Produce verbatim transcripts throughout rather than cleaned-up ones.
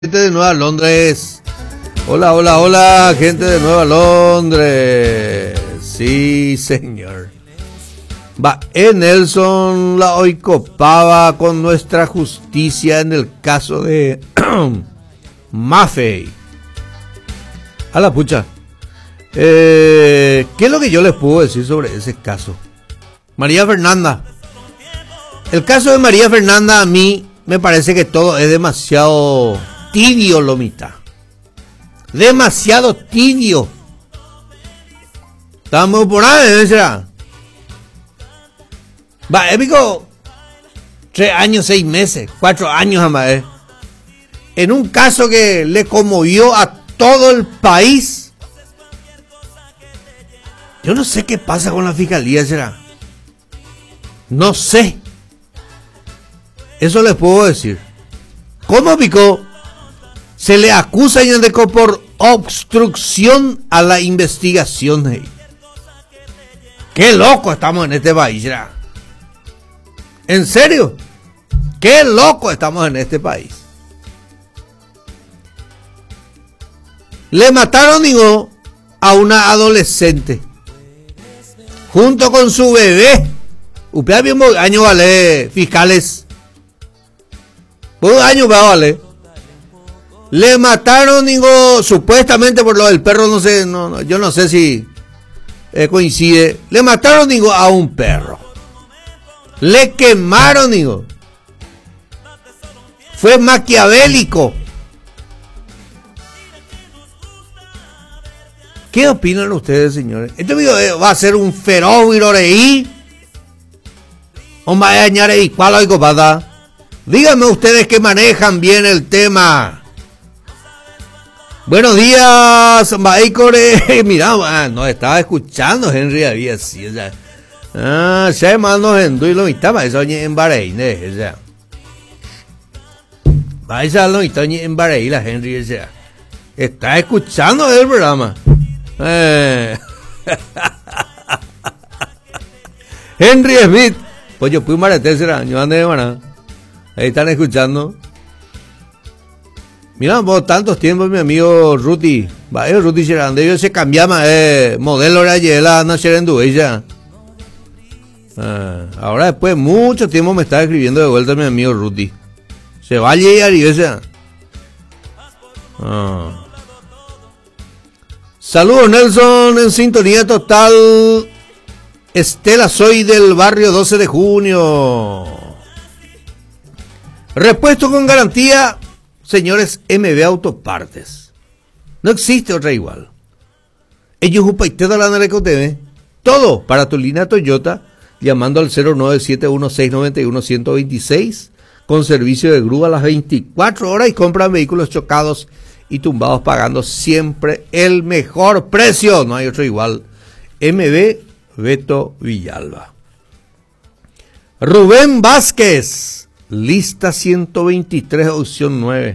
Gente de Nueva Londres. Hola, hola, hola, gente de Nueva Londres. Sí, señor. Va, en Nelson la hoy copaba con nuestra justicia en el caso de Maffei. A la pucha. Eh, ¿Qué es lo que yo les puedo decir sobre ese caso? María Fernanda. El caso de María Fernanda, a mí me parece que todo es demasiado tibio, Lomita. Demasiado tibio. Estamos por ahí, ¿será? Va, épico. Tres años, seis meses, cuatro años, jamás. ¿eh? En un caso que le conmovió a todo el país. Yo no sé qué pasa con la fiscalía, ¿será? No sé. Eso les puedo decir. ¿Cómo picó? Se le acusa de por obstrucción a la investigación. Hey. Qué loco estamos en este país, ¿verdad? ¿En serio? Qué loco estamos en este país. Le mataron, digo, a una adolescente junto con su bebé. Upea bien año vale, fiscales. Un año vale. Le mataron, digo, supuestamente por lo del perro, no sé, no, no, yo no sé si eh, coincide. Le mataron, digo, a un perro. Le quemaron, digo. Fue maquiavélico. ¿Qué opinan ustedes, señores? Este video va a ser un feroz viroreí. ¿O va a dañar ahí? ¿Cuál hay copada? Díganme ustedes que manejan bien el tema. Buenos días, Maicore. Mira, ah, no estaba escuchando Henry había así, o sea. Ah, se mandó en Duilo y estaba eso en Bahrein, o sea. Vaya lo y en Bahrein la Henry, o sea. Está escuchando el programa. Eh. Henry Smith. Pues yo fui un marete ese año, ande de maná. Ahí están escuchando. Mira, por tantos tiempos, mi amigo Ruti. Vaya, Ruti Cherande, yo se cambiaba eh, modelo de la nacer en ella. Ah, ahora después de mucho tiempo me está escribiendo de vuelta mi amigo Ruti. Se va a llegar y ese. Ah. Saludos, Nelson, en sintonía total. Estela, soy del barrio doce de junio. Repuesto con garantía, señores, M B Autopartes. No existe otra igual. Ellos upaitean la Narecotv. Todo para tu línea Toyota, llamando al cero nueve siete uno seis nueve uno uno dos seis, con servicio de grúa a las veinticuatro horas y compran vehículos chocados y tumbados pagando siempre el mejor precio. No hay otro igual. M B Beto Villalba. Rubén Vázquez, lista ciento veintitrés, opción nueve.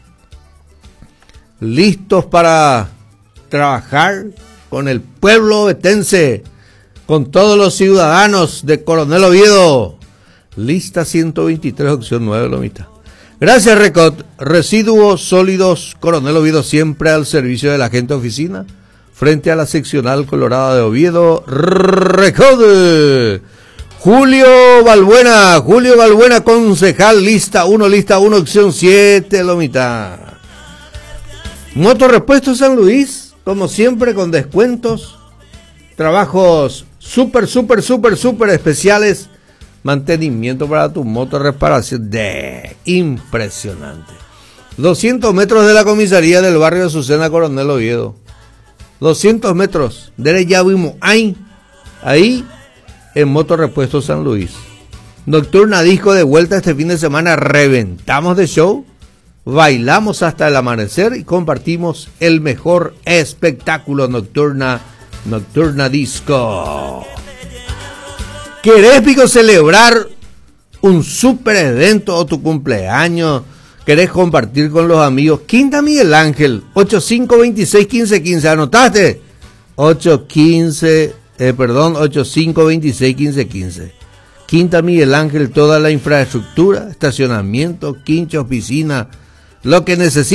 Listos para trabajar con el pueblo ovetense, con todos los ciudadanos de Coronel Oviedo. Lista ciento veintitrés, opción nueve, Lomita. Gracias, Recot. Residuos sólidos Coronel Oviedo, siempre al servicio de la gente de oficina. Frente a la seccional Colorada de Oviedo, Recode. Julio Balbuena, Julio Balbuena, concejal, lista uno, lista uno, opción siete, Lomita. Motorrepuesto San Luis, como siempre, con descuentos, trabajos súper, súper, súper, súper especiales, mantenimiento para tu moto, reparación de impresionante. doscientos metros de la comisaría del barrio de Azucena, Coronel Oviedo. doscientos metros de ya vimos ahí, ahí en Motorrepuesto San Luis. Nocturna Disco de vuelta este fin de semana. Reventamos de show, bailamos hasta el amanecer y compartimos el mejor espectáculo. Nocturna, Nocturna Disco. ¿Querés, pico, celebrar un super evento o tu cumpleaños? ¿Querés compartir con los amigos? Quinta Miguel Ángel, ochenta y cinco veintiséis quince quince. ¿Anotaste? ocho quince, eh, perdón, ochenta y cinco veintiséis quince quince. Quinta Miguel Ángel, toda la infraestructura, estacionamiento, quinchos, piscina, lo que necesitas.